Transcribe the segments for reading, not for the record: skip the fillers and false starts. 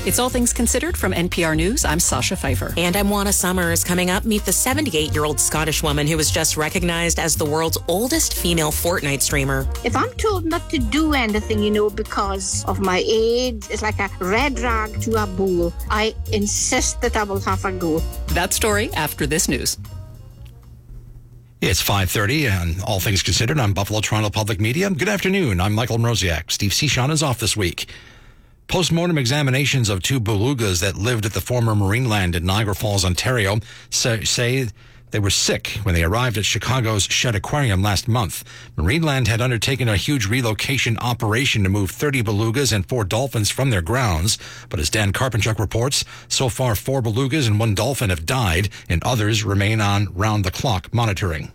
It's All Things Considered from NPR News. I'm Sasha Pfeiffer. And I'm Juana Summers. Coming up, meet the 78-year-old Scottish woman who was just recognized as the world's oldest female Fortnite streamer. If I'm told not to do anything, because of my age, it's like a red rag to a bull. I insist that I will have a go. That story after this news. It's 5:30 and All Things Considered on Buffalo Toronto Public Media. Good afternoon. I'm Michael Mroziak. Steve Cichon is off this week. Postmortem examinations of two belugas that lived at the former Marineland in Niagara Falls, Ontario, say they were sick when they arrived at Chicago's Shedd Aquarium last month. Marineland had undertaken a huge relocation operation to move 30 belugas and 4 dolphins from their grounds. But as Dan Karpinchuk reports, so far 4 belugas and 1 dolphin have died, and others remain on round-the-clock monitoring.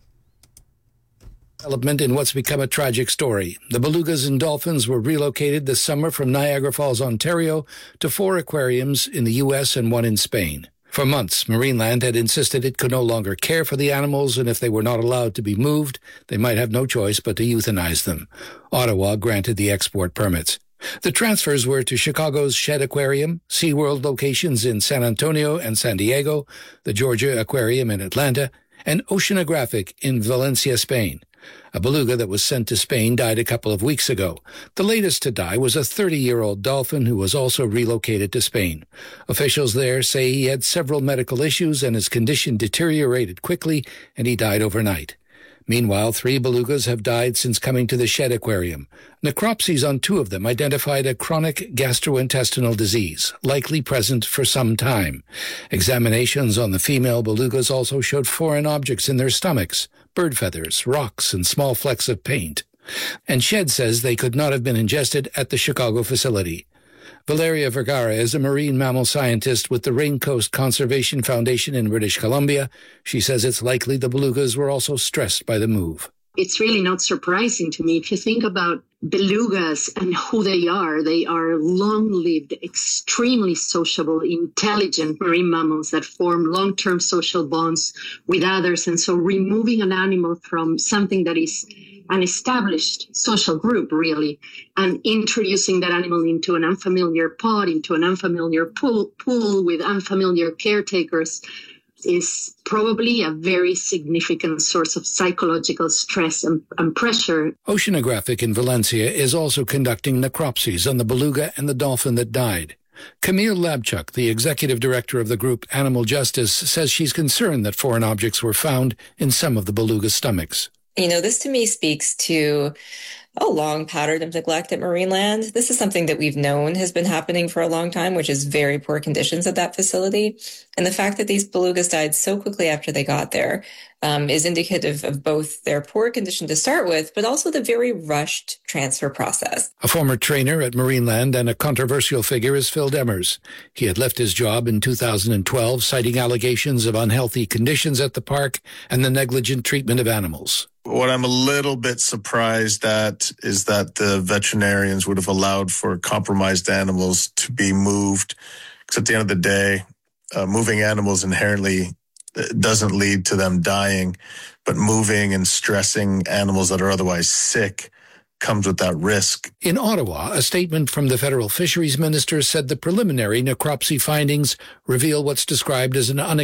Development in what's become a tragic story. The belugas and dolphins were relocated this summer from Niagara Falls, Ontario, to 4 aquariums in the U.S. and 1 in Spain. For months, Marineland had insisted it could no longer care for the animals, and if they were not allowed to be moved, they might have no choice but to euthanize them. Ottawa granted the export permits. The transfers were to Chicago's Shedd Aquarium, SeaWorld locations in San Antonio and San Diego, the Georgia Aquarium in Atlanta, and Oceanographic in Valencia, Spain. A beluga that was sent to Spain died a couple of weeks ago. The latest to die was a 30-year-old dolphin who was also relocated to Spain. Officials there say he had several medical issues and his condition deteriorated quickly, and he died overnight. Meanwhile, 3 belugas have died since coming to the Shedd Aquarium. Necropsies on 2 of them identified a chronic gastrointestinal disease, likely present for some time. Examinations on the female belugas also showed foreign objects in their stomachs, bird feathers, rocks, and small flecks of paint. And Shedd says they could not have been ingested at the Chicago facility. Valeria Vergara is a marine mammal scientist with the Raincoast Conservation Foundation in British Columbia. She says it's likely the belugas were also stressed by the move. It's really not surprising to me. If you think about belugas and who they are long-lived, extremely sociable, intelligent marine mammals that form long-term social bonds with others. And so removing an animal from something that is an established social group, really, and introducing that animal into an unfamiliar pod, into an unfamiliar pool with unfamiliar caretakers is probably a very significant source of psychological stress and pressure. Oceanographic in Valencia is also conducting necropsies on the beluga and the dolphin that died. Camille Labchuk, the executive director of the group Animal Justice, says she's concerned that foreign objects were found in some of the beluga's stomachs. This to me speaks to a long pattern of neglect at Marineland. This is something that we've known has been happening for a long time, which is very poor conditions at that facility. And the fact that these belugas died so quickly after they got there is indicative of both their poor condition to start with, but also the very rushed transfer process. A former trainer at Marineland and a controversial figure is Phil Demers. He had left his job in 2012, citing allegations of unhealthy conditions at the park and the negligent treatment of animals. What I'm a little bit surprised at is that the veterinarians would have allowed for compromised animals to be moved. Because at the end of the day, moving animals inherently doesn't lead to them dying, but moving and stressing animals that are otherwise sick comes with that risk. In Ottawa, a statement from the federal fisheries minister said the preliminary necropsy findings reveal what's described as an